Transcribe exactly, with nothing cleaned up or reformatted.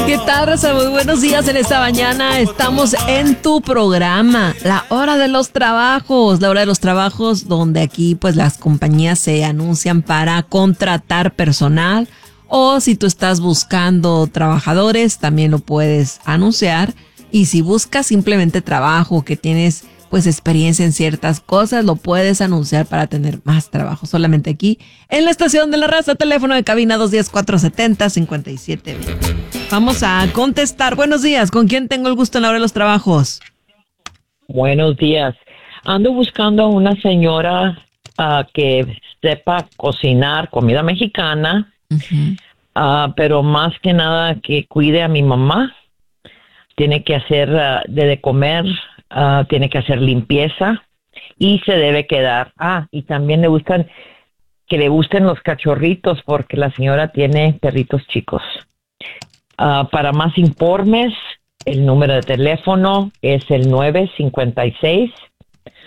¿Qué tal, Rosa? Muy buenos días en esta mañana. Estamos en tu programa, la hora de los trabajos, la hora de los trabajos donde aquí pues las compañías se anuncian para contratar personal o si tú estás buscando trabajadores también lo puedes anunciar y si buscas simplemente trabajo que tienes pues experiencia en ciertas cosas, lo puedes anunciar para tener más trabajo. Solamente aquí, en la Estación de la Raza, teléfono de cabina dos uno cero, cuatro siete cero, cinco siete dos cero. Vamos a contestar. Buenos días, ¿con quién tengo el gusto en la hora de los trabajos? Buenos días. Ando buscando a una señora uh, que sepa cocinar comida mexicana, uh-huh. uh, pero más que nada que cuide a mi mamá. Tiene que hacer uh, de, de comer, uh, tiene que hacer limpieza y se debe quedar. Ah, y también le gustan, que le gusten los cachorritos porque la señora tiene perritos chicos. Uh, para más informes, el número de teléfono es el nueve cinco seis,